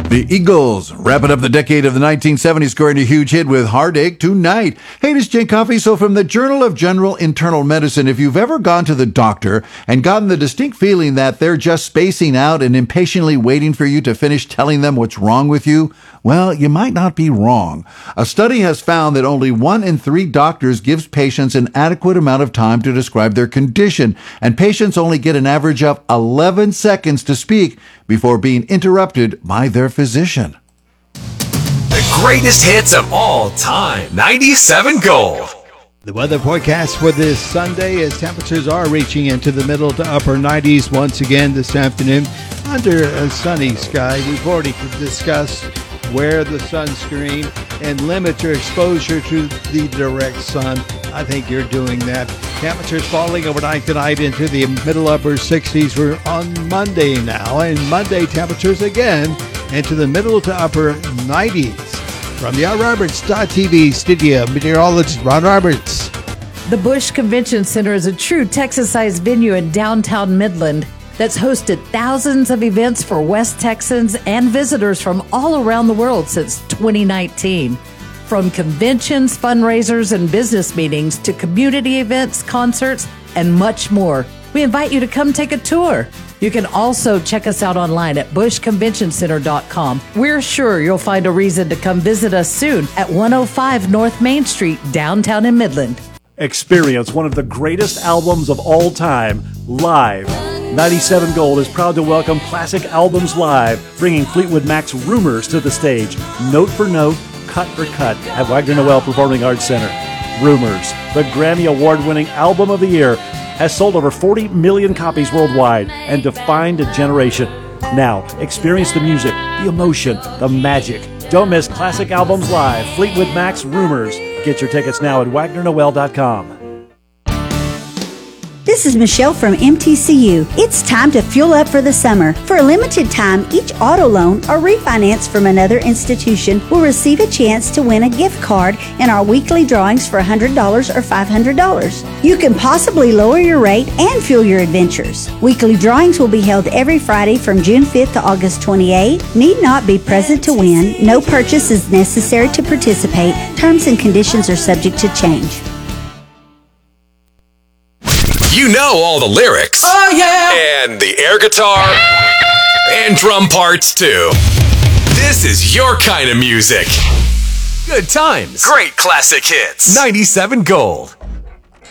The Eagles, wrapping up the decade of the 1970s, scoring a huge hit with Heartache Tonight. Hey, this is Jake Coffey. So from the Journal of General Internal Medicine, if you've ever gone to the doctor and gotten the distinct feeling that they're just spacing out and impatiently waiting for you to finish telling them what's wrong with you, well, you might not be wrong. A study has found that only 1 in 3 doctors gives patients an adequate amount of time to describe their condition, and patients only get an average of 11 seconds to speak before being interrupted by their physician. The greatest hits of all time. 97 Gold. The weather forecast for this Sunday as temperatures are reaching into the middle to upper 90s once again this afternoon under a sunny sky. We've already discussed wear the sunscreen and limit your exposure to the direct sun. I think you're doing that. Temperatures falling overnight tonight into the middle upper 60s. We're on Monday now, and Monday temperatures again into the middle to upper 90s. From the RRoberts.tv studio, meteorologist Ron Roberts. The Busch Convention Center is a true Texas-sized venue in downtown Midland that's hosted thousands of events for West Texans and visitors from all around the world since 2019. From conventions, fundraisers, and business meetings to community events, concerts, and much more. We invite you to come take a tour. You can also check us out online at buschconventioncenter.com. We're sure you'll find a reason to come visit us soon at 105 North Main Street, downtown in Midland. Experience one of the greatest albums of all time, live. 97 Gold is proud to welcome Classic Albums Live, bringing Fleetwood Mac's Rumors to the stage, note for note, cut for cut, at Wagner Noel Performing Arts Center. Rumors, the Grammy Award-winning Album of the Year, has sold over 40 million copies worldwide and defined a generation. Now, experience the music, the emotion, the magic. Don't miss Classic Albums Live, Fleetwood Mac's Rumors. Get your tickets now at WagnerNoel.com. This is Michelle from MTCU. It's time to fuel up for the summer. For a limited time, each auto loan or refinance from another institution will receive a chance to win a gift card in our weekly drawings for $100 or $500. You can possibly lower your rate and fuel your adventures. Weekly drawings will be held every Friday from June 5th to August 28th. Need not be present to win. No purchase is necessary to participate. Terms and conditions are subject to change. You know all the lyrics. Oh, yeah. And the air guitar. And drum parts, too. This is your kind of music. Good times. Great classic hits. 97 Gold.